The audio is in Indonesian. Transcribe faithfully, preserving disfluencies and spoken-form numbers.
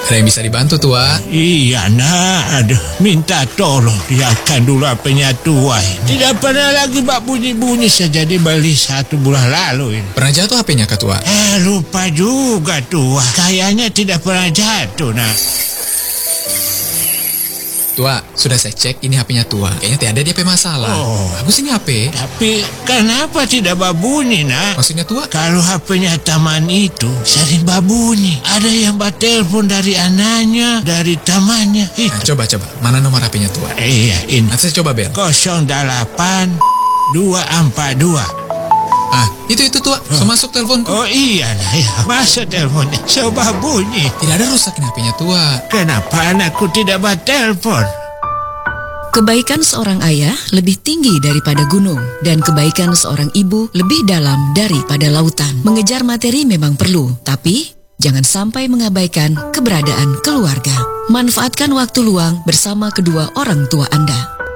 Ada yang bisa dibantu, Tua? Iya, nak. Aduh, minta tolong lihatkan dulu H P-nya Tua. Tidak pernah lagi bak bunyi-bunyi sejak dibeli satu bulan lalu ini. Pernah jatuh H P-nya ke Tua? Eh, lupa juga Tua. Kayaknya tidak pernah jatuh, nak. Tua, sudah saya cek, ini H P-nya Tua. Kayaknya tidak ada dia P masalah. Oh. Bagus ini H P. Tapi kenapa tidak babunyi, nak? Maksudnya Tua? Kalau H P-nya Taman itu sering babunyi. Ada yang bat telepon dari anaknya, dari tamannya. Nah, coba, coba. Mana nomor H P-nya Tua? Iya, ini. Nanti saya coba bel. nol delapan dua empat dua. Ah, itu itu Tua. So masuk teleponku. Oh iya, nah, ya. Masa teleponnya coba bunyi. Tidak ada rusak ini H P-nya Tua. Kenapa anakku tidak bat telepon? Kebaikan seorang ayah lebih tinggi daripada gunung, dan kebaikan seorang ibu lebih dalam daripada lautan. Mengejar materi memang perlu, tapi jangan sampai mengabaikan keberadaan keluarga. Manfaatkan waktu luang bersama kedua orang tua Anda.